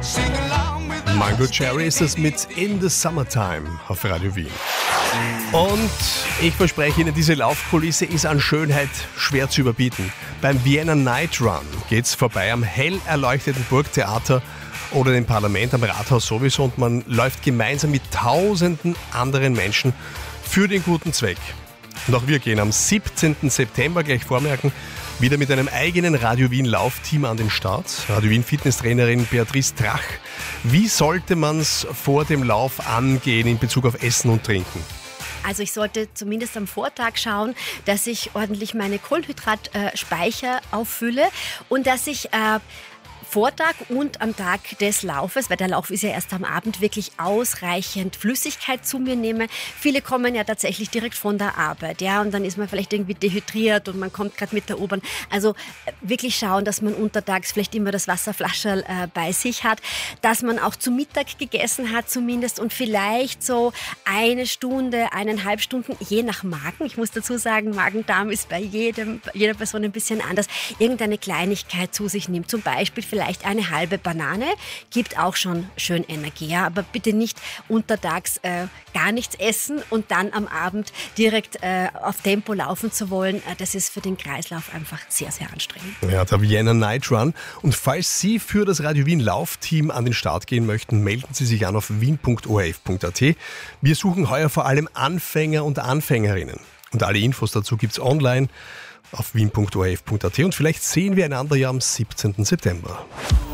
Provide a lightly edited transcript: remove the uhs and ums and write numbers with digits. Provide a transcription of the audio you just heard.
Mango Cherry ist es mit In the Summertime auf Radio Wien. Und ich verspreche Ihnen, diese Laufkulisse ist an Schönheit schwer zu überbieten. Beim Vienna Night Run geht's vorbei am hell erleuchteten Burgtheater oder dem Parlament, am Rathaus sowieso, und man läuft gemeinsam mit tausenden anderen Menschen für den guten Zweck. Und auch wir gehen am 17. September, gleich vormerken, wieder mit einem eigenen Radio Wien Laufteam an den Start. Radio Wien Fitnesstrainerin Beatrice Drach. Wie sollte man es vor dem Lauf angehen in Bezug auf Essen und Trinken? Also ich sollte zumindest am Vortag schauen, dass ich ordentlich meine Kohlenhydratspeicher auffülle und dass ich Vortag und am Tag des Laufes, weil der Lauf ist ja erst am Abend, wirklich ausreichend Flüssigkeit zu mir nehme. Viele kommen ja tatsächlich direkt von der Arbeit, ja, und dann ist man vielleicht irgendwie dehydriert und man kommt gerade mit der U-Bahn. Also wirklich schauen, dass man untertags vielleicht immer das Wasserflascherl bei sich hat, dass man auch zu Mittag gegessen hat zumindest und vielleicht so 1 Stunde, 1,5 Stunden, je nach Magen. Ich muss dazu sagen, Magen-Darm ist bei jeder Person ein bisschen anders. Irgendeine Kleinigkeit zu sich nimmt, zum Beispiel vielleicht eine halbe Banane, gibt auch schon schön Energie. Ja? Aber bitte nicht untertags gar nichts essen und dann am Abend direkt auf Tempo laufen zu wollen. Das ist für den Kreislauf einfach sehr, sehr anstrengend. Ja, der Vienna Night Run. Und falls Sie für das Radio Wien Laufteam an den Start gehen möchten, melden Sie sich an auf wien.orf.at. Wir suchen heuer vor allem Anfänger und Anfängerinnen. Und alle Infos dazu gibt's online auf wien.orf.at und vielleicht sehen wir einander ja am 17. September.